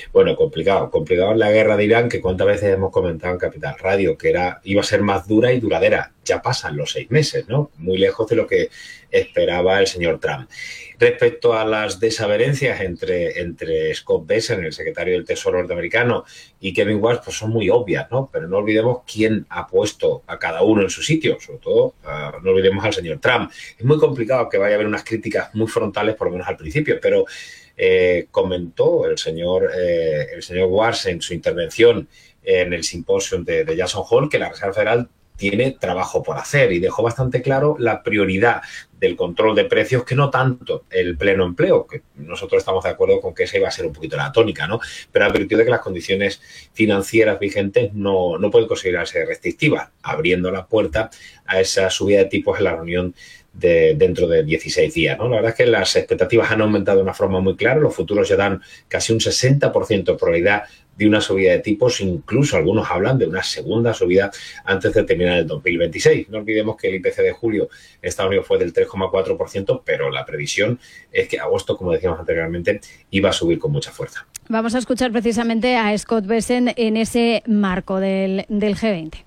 Bueno, complicado en la guerra de Irán, que cuántas veces hemos comentado en Capital Radio, que iba a ser más dura y duradera. Ya pasan los 6 meses, ¿no? Muy lejos de lo que esperaba el señor Trump. Respecto a las desavenencias entre Scott Bessent, el secretario del Tesoro norteamericano, y Kevin Walsh, pues son muy obvias, ¿no? Pero no olvidemos quién ha puesto a cada uno en su sitio, sobre todo no olvidemos al señor Trump. Es muy complicado que vaya a haber unas críticas muy frontales, por lo menos al principio, pero comentó el señor Walsh en su intervención en el simposio de Jackson Hole que la Reserva Federal tiene trabajo por hacer y dejó bastante claro la prioridad del control de precios, que no tanto el pleno empleo, que nosotros estamos de acuerdo con que esa iba a ser un poquito la tónica, ¿no? Pero advirtió de que las condiciones financieras vigentes no pueden considerarse restrictivas, abriendo la puerta a esa subida de tipos en la reunión dentro de 16 días, ¿no? La verdad es que las expectativas han aumentado de una forma muy clara, los futuros ya dan casi un 60% de probabilidad de una subida de tipos, incluso algunos hablan de una segunda subida antes de terminar el 2026. No olvidemos que el IPC de julio en Estados Unidos fue del 3,4%, pero la previsión es que agosto, como decíamos anteriormente, iba a subir con mucha fuerza. Vamos a escuchar precisamente a Scott Bessent en ese marco del G20.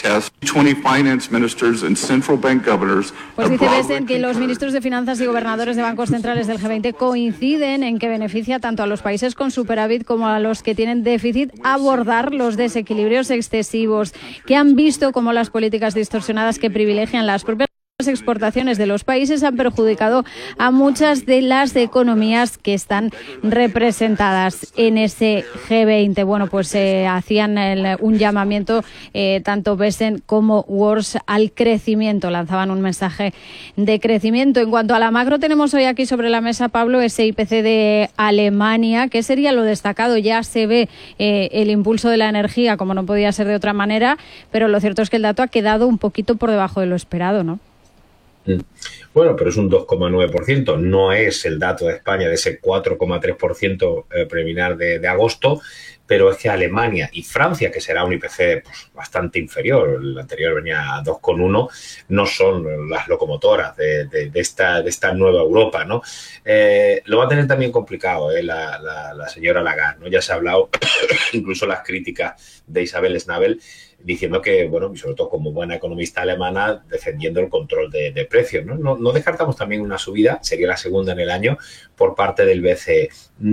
Pues dice Bessent que los ministros de Finanzas y gobernadores de bancos centrales del G20 coinciden en que beneficia tanto a los países con superávit como a los que tienen déficit abordar los desequilibrios excesivos, que han visto como las políticas distorsionadas que privilegian las propias exportaciones de los países han perjudicado a muchas de las economías que están representadas en ese G20. Bueno, pues hacían un llamamiento tanto Bessent como Walsh al crecimiento, lanzaban un mensaje de crecimiento. En cuanto a la macro, tenemos hoy aquí sobre la mesa, Pablo, ese IPC de Alemania, que sería lo destacado. Ya se ve el impulso de la energía, como no podía ser de otra manera, pero lo cierto es que el dato ha quedado un poquito por debajo de lo esperado, ¿no? Bueno, pero es un 2,9%, no es el dato de España de ese 4,3% preliminar de agosto, pero es que Alemania y Francia, que será un IPC pues, bastante inferior, el anterior venía a 2,1, no son las locomotoras de esta nueva Europa, ¿no? Lo va a tener también complicado la señora Lagarde, ¿no? Ya se ha hablado, incluso las críticas de Isabel Schnabel, diciendo que, bueno, y sobre todo como buena economista alemana, defendiendo el control de precios, ¿no? No descartamos también una subida, sería la segunda en el año, por parte del BCE.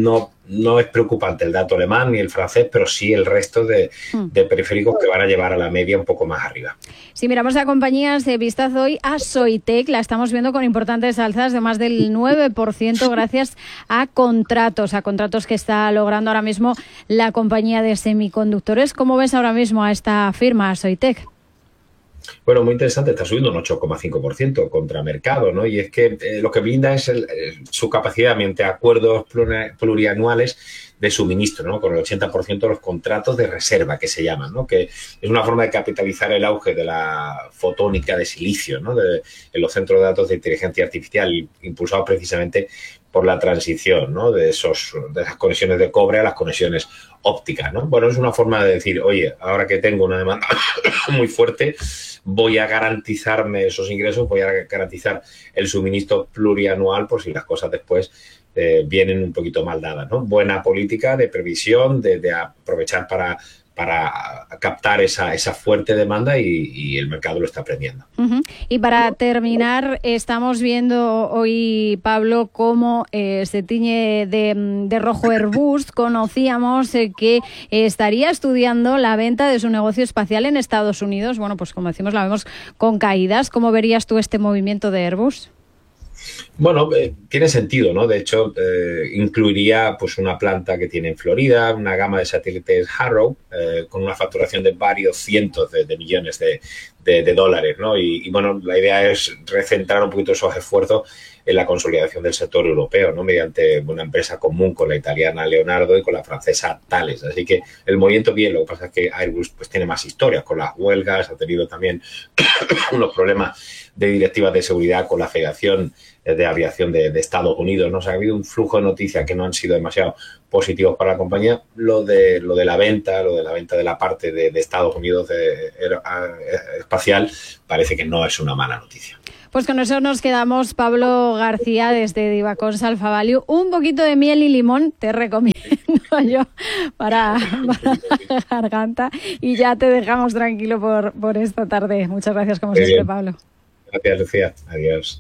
No es preocupante el dato alemán ni el francés, pero sí el resto de periféricos que van a llevar a la media un poco más arriba. Si miramos a compañías de vistazo hoy, a Soitec la estamos viendo con importantes alzas de más del 9% gracias a contratos que está logrando ahora mismo la compañía de semiconductores. ¿Cómo ves ahora mismo a esta firma, a Soitec? Bueno, muy interesante, está subiendo un 8,5% contra mercado, ¿no? Y es que lo que brinda es su capacidad mediante acuerdos plurianuales de suministro, ¿no? Con el 80% de los contratos de reserva, que se llaman, ¿no? Que es una forma de capitalizar el auge de la fotónica de silicio, ¿no? En los centros de datos de inteligencia artificial, impulsados precisamente por la transición, ¿no? de esas conexiones de cobre a las conexiones ópticas, ¿no? Bueno, es una forma de decir, oye, ahora que tengo una demanda muy fuerte, voy a garantizarme esos ingresos, voy a garantizar el suministro plurianual por si las cosas después vienen un poquito mal dadas, ¿no? Buena política de previsión, de aprovechar para captar esa fuerte demanda y el mercado lo está aprendiendo. Uh-huh. Y para terminar, estamos viendo hoy, Pablo, cómo se tiñe de rojo Airbus. Conocíamos que estaría estudiando la venta de su negocio espacial en Estados Unidos. Bueno, pues como decimos, la vemos con caídas. ¿Cómo verías tú este movimiento de Airbus? Bueno, tiene sentido, ¿no? De hecho, incluiría pues una planta que tiene en Florida, una gama de satélites Harrow, con una facturación de varios cientos de millones de dólares, ¿no? Y bueno, la idea es recentrar un poquito esos esfuerzos en la consolidación del sector europeo, ¿no? Mediante una empresa común con la italiana Leonardo y con la francesa Thales. Así que el movimiento bien, lo que pasa es que Airbus pues tiene más historias con las huelgas, ha tenido también unos problemas de directivas de seguridad con la Federación de Aviación de Estados Unidos, ¿no? O sea, ha habido un flujo de noticias que no han sido demasiado positivos para la compañía. Lo de la venta de la parte de Estados Unidos espacial parece que no es una mala noticia. Pues con eso nos quedamos. Pablo García, desde Divacons Alpha Value. Un poquito de miel y limón te recomiendo yo para la garganta. Y ya te dejamos tranquilo por esta tarde. Muchas gracias, como siempre, bien. Pablo. Gracias, Lucía. Adiós.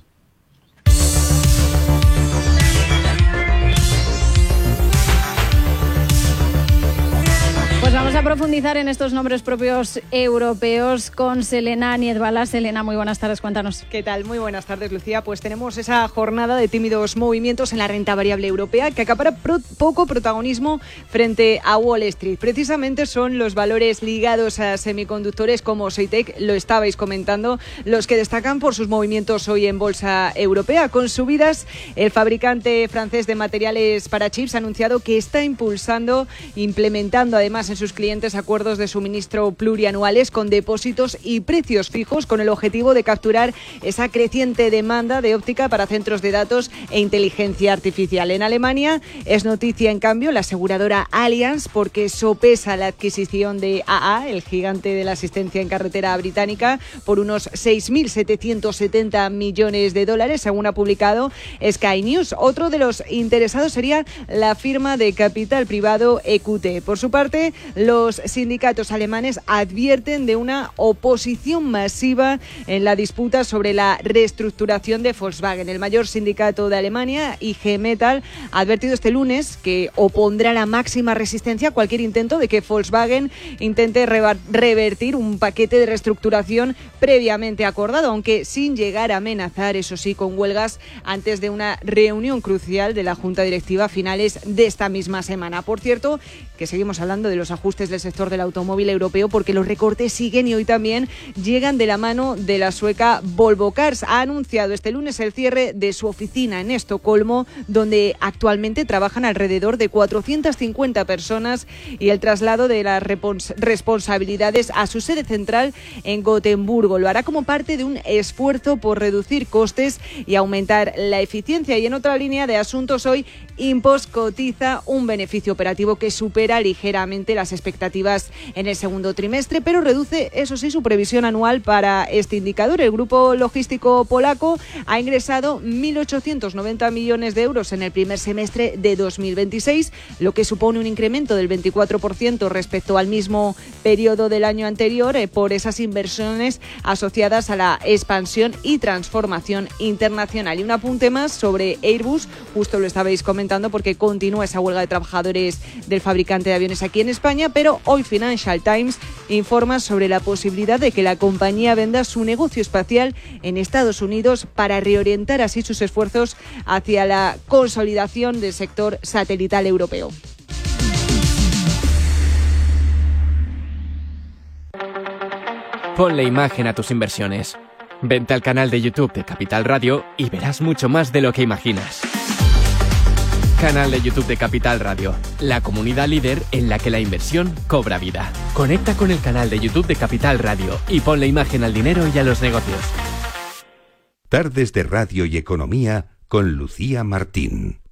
Pues vamos a profundizar en estos nombres propios europeos con Selena Niedbala. Selena, muy buenas tardes, cuéntanos. ¿Qué tal? Muy buenas tardes, Lucía. Pues tenemos esa jornada de tímidos movimientos en la renta variable europea que acapara poco protagonismo frente a Wall Street. Precisamente son los valores ligados a semiconductores como Soitec, lo estabais comentando, los que destacan por sus movimientos hoy en bolsa europea. Con subidas, el fabricante francés de materiales para chips ha anunciado que está implementando además en sus clientes acuerdos de suministro plurianuales con depósitos y precios fijos, con el objetivo de capturar esa creciente demanda de óptica para centros de datos e inteligencia artificial. En Alemania es noticia, en cambio, la aseguradora Allianz, porque sopesa la adquisición de AA, el gigante de la asistencia en carretera británica, por unos 6.770 millones de dólares, según ha publicado Sky News. Otro de los interesados sería la firma de capital privado EQT. Por su parte, los sindicatos alemanes advierten de una oposición masiva en la disputa sobre la reestructuración de Volkswagen. El mayor sindicato de Alemania, IG Metall, ha advertido este lunes que opondrá la máxima resistencia a cualquier intento de que Volkswagen intente revertir un paquete de reestructuración previamente acordado, aunque sin llegar a amenazar, eso sí, con huelgas antes de una reunión crucial de la Junta Directiva a finales de esta misma semana. Por cierto, que seguimos hablando de los ajustes del sector del automóvil europeo porque los recortes siguen y hoy también llegan de la mano de la sueca Volvo Cars. Ha anunciado este lunes el cierre de su oficina en Estocolmo, donde actualmente trabajan alrededor de 450 personas, y el traslado de las responsabilidades a su sede central en Gotemburgo. Lo hará como parte de un esfuerzo por reducir costes y aumentar la eficiencia. Y en otra línea de asuntos, hoy Impost cotiza un beneficio operativo que supera ligeramente las expectativas en el segundo trimestre, pero reduce, eso sí, su previsión anual para este indicador. El grupo logístico polaco ha ingresado 1.890 millones de euros en el primer semestre de 2026, lo que supone un incremento del 24% respecto al mismo periodo del año anterior, por esas inversiones asociadas a la expansión y transformación internacional. Y un apunte más sobre Airbus, justo lo estabais comentando, porque continúa esa huelga de trabajadores del fabricante de aviones aquí en España, pero hoy Financial Times informa sobre la posibilidad de que la compañía venda su negocio espacial en Estados Unidos para reorientar así sus esfuerzos hacia la consolidación del sector satelital europeo. Ponle imagen a tus inversiones. Vente al canal de YouTube de Capital Radio y verás mucho más de lo que imaginas. Canal de YouTube de Capital Radio, la comunidad líder en la que la inversión cobra vida. Conecta con el canal de YouTube de Capital Radio y ponle imagen al dinero y a los negocios. Tardes de Radio y Economía con Lucía Martín.